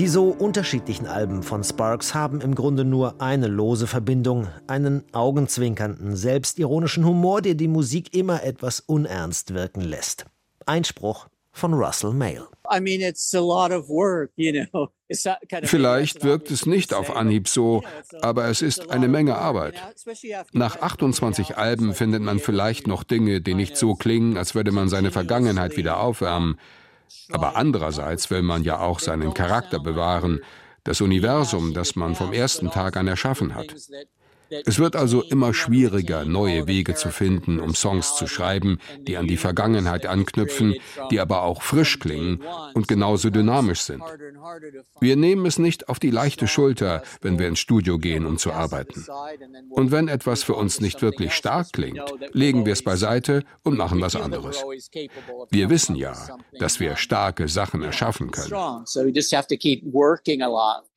Die so unterschiedlichen Alben von Sparks haben im Grunde nur eine lose Verbindung, einen augenzwinkernden, selbstironischen Humor, der die Musik immer etwas unernst wirken lässt. Einspruch von Russell Mael. Vielleicht wirkt es nicht auf Anhieb so, aber es ist eine Menge Arbeit. Nach 28 Alben findet man vielleicht noch Dinge, die nicht so klingen, als würde man seine Vergangenheit wieder aufwärmen. Aber andererseits will man ja auch seinen Charakter bewahren, das Universum, das man vom ersten Tag an erschaffen hat. Es wird also immer schwieriger, neue Wege zu finden, um Songs zu schreiben, die an die Vergangenheit anknüpfen, die aber auch frisch klingen und genauso dynamisch sind. Wir nehmen es nicht auf die leichte Schulter, wenn wir ins Studio gehen, um zu arbeiten. Und wenn etwas für uns nicht wirklich stark klingt, legen wir es beiseite und machen was anderes. Wir wissen ja, dass wir starke Sachen erschaffen können.